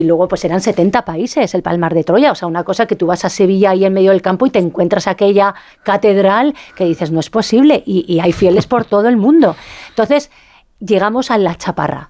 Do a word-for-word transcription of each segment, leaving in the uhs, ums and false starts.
Y luego pues eran setenta países el Palmar de Troya, o sea, una cosa que tú vas a Sevilla ahí en medio del campo y te encuentras aquella catedral que dices, no es posible, y, y hay fieles por todo el mundo. Entonces, llegamos a la chaparra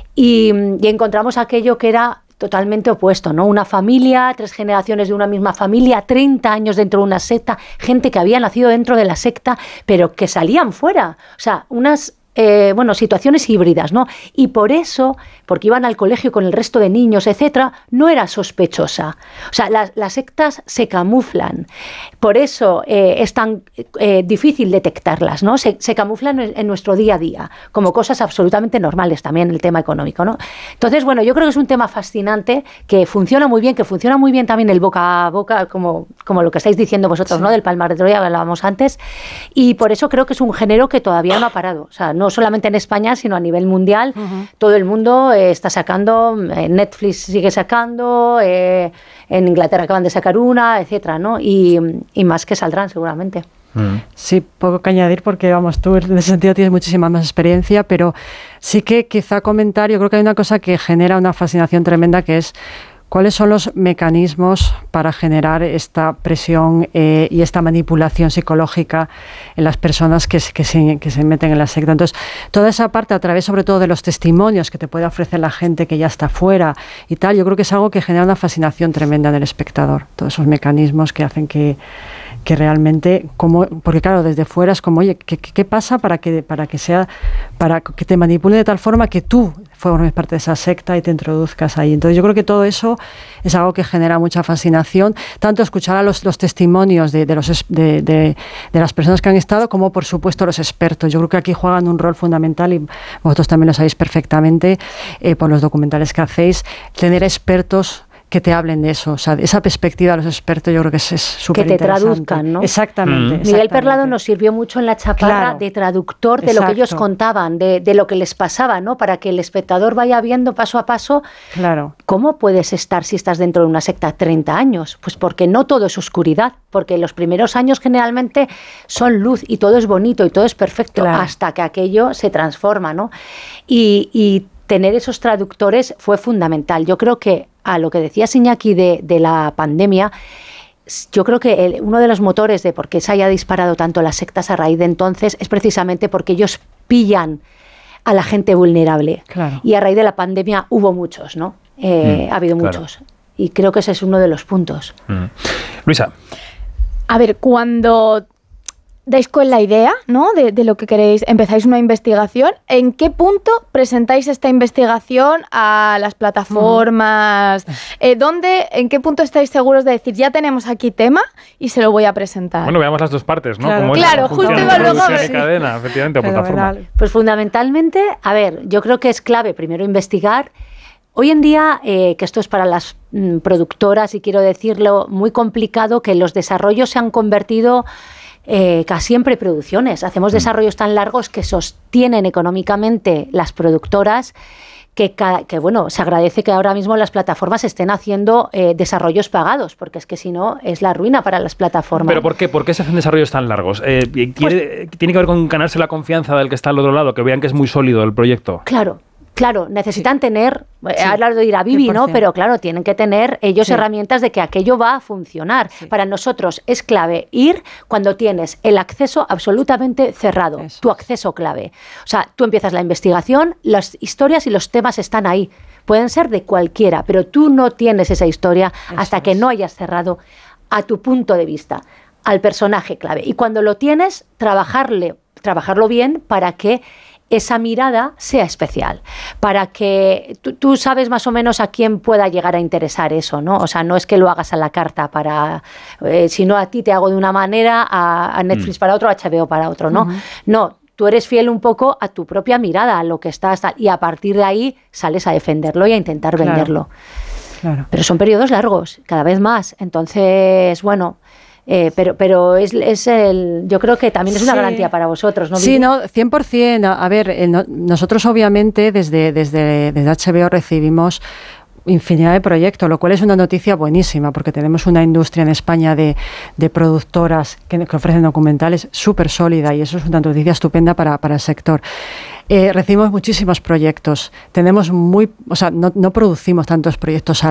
y, y encontramos aquello que era totalmente opuesto, ¿no? Una familia, tres generaciones de una misma familia, treinta años dentro de una secta, gente que había nacido dentro de la secta, pero que salían fuera, o sea, unas... Eh, bueno, situaciones híbridas, ¿no? Y por eso, porque iban al colegio con el resto de niños, etcétera, no era sospechosa. O sea, las, las sectas se camuflan. Por eso eh, es tan eh, difícil detectarlas, ¿no? Se, se camuflan en, en nuestro día a día, como cosas absolutamente normales, también el tema económico, ¿no? Entonces, bueno, yo creo que es un tema fascinante, que funciona muy bien, que funciona muy bien también el boca a boca, como, como lo que estáis diciendo vosotros, sí, ¿no? Del Palmar de Troya, que hablábamos antes, y por eso creo que es un género que todavía no ha parado. O sea, no solamente en España, sino a nivel mundial. Uh-huh. Todo el mundo eh, está sacando, eh, Netflix sigue sacando, eh, en Inglaterra acaban de sacar una, etcétera, ¿no? Y, y más que saldrán seguramente. Mm. Sí, poco que añadir porque, vamos, tú en ese sentido tienes muchísima más experiencia, pero sí que quizá comentar, yo creo que hay una cosa que genera una fascinación tremenda, que es ¿cuáles son los mecanismos para generar esta presión eh, y esta manipulación psicológica en las personas que, que, se, que se meten en la secta? Entonces, toda esa parte, a través sobre todo de los testimonios que te puede ofrecer la gente que ya está fuera y tal, yo creo que es algo que genera una fascinación tremenda en el espectador. Todos esos mecanismos que hacen que, que realmente, como, porque claro, desde fuera es como, oye, ¿qué, qué pasa para que, para que sea, para que te manipule de tal forma que tú formes parte de esa secta y te introduzcas ahí? Entonces, yo creo que todo eso es algo que genera mucha fascinación, tanto escuchar a los, los testimonios de, de, los, de, de, de las personas que han estado, como por supuesto los expertos. Yo creo que aquí juegan un rol fundamental, y vosotros también lo sabéis perfectamente eh, por los documentales que hacéis, tener expertos que te hablen de eso, o sea, esa perspectiva de los expertos yo creo que es súper interesante. Que te traduzcan, ¿no? Exactamente, mm. exactamente. Miguel Perlado nos sirvió mucho en La Chaparra, claro, de traductor de Exacto. lo que ellos contaban, de, de lo que les pasaba, ¿no? Para que el espectador vaya viendo paso a paso, claro, cómo puedes estar si estás dentro de una secta treinta años. Pues porque no todo es oscuridad, porque los primeros años generalmente son luz y todo es bonito y todo es perfecto, claro, hasta que aquello se transforma, ¿no? Y, y tener esos traductores fue fundamental. Yo creo que a lo que decía Iñaki de, de la pandemia, yo creo que el, uno de los motores de por qué se haya disparado tanto las sectas a raíz de entonces es precisamente porque ellos pillan a la gente vulnerable. Claro. Y a raíz de la pandemia hubo muchos, ¿no? Eh, mm, ha habido claro. muchos. Y creo que ese es uno de los puntos. Mm. Luisa. A ver, cuando dais con la idea, ¿no?, de, de lo que queréis, empezáis una investigación, ¿en qué punto presentáis esta investigación a las plataformas? Uh-huh. Eh, ¿dónde, en qué punto estáis seguros de decir, ya tenemos aquí tema y se lo voy a presentar? Bueno, veamos las dos partes, ¿no? Claro, Como claro justo iba luego a ver. Cadena, efectivamente, o plataforma. Pues fundamentalmente, a ver, yo creo que es clave primero investigar. Hoy en día, eh, que esto es para las mm, productoras, y quiero decirlo, muy complicado, que los desarrollos se han convertido Eh, casi en preproducciones. Hacemos desarrollos tan largos que sostienen económicamente las productoras, que, que bueno, se agradece que ahora mismo las plataformas estén haciendo eh, desarrollos pagados, porque es que si no es la ruina para las plataformas. ¿Pero por qué? ¿Por qué se hacen desarrollos tan largos? Eh, ¿tiene, pues, ¿Tiene que ver con ganarse la confianza del que está al otro lado, que vean que es muy sólido el proyecto? Claro. Claro, necesitan sí. tener, sí. hablar de ir a Vivi, ¿no? Pero claro, tienen que tener ellos sí. herramientas de que aquello va a funcionar. Sí. Para nosotros es clave ir cuando tienes el acceso absolutamente cerrado, Eso. tu acceso clave. O sea, tú empiezas la investigación, las historias y los temas están ahí. Pueden ser de cualquiera, pero tú no tienes esa historia Eso hasta es. que no hayas cerrado a tu punto de vista, al personaje clave. Y cuando lo tienes, trabajarle, trabajarlo bien para que esa mirada sea especial, para que tú, tú sabes más o menos a quién pueda llegar a interesar eso, ¿no? O sea, no es que lo hagas a la carta para, eh, si no a ti te hago de una manera, a, a Netflix mm. para otro, a H B O para otro, ¿no? Uh-huh. No, tú eres fiel un poco a tu propia mirada, a lo que estás, y a partir de ahí sales a defenderlo y a intentar claro. venderlo. Claro. Pero son periodos largos, cada vez más. Entonces, bueno... Eh, pero pero es, es el yo creo que también es una sí. garantía para vosotros, ¿no? Sí, no, cien por ciento. A ver, eh, no, nosotros obviamente desde, desde, desde H B O recibimos infinidad de proyectos, lo cual es una noticia buenísima, porque tenemos una industria en España de, de productoras que, que ofrecen documentales súper sólida, y eso es una noticia estupenda para, para el sector. Eh, recibimos muchísimos proyectos, tenemos muy, o sea, no, no producimos tantos proyectos al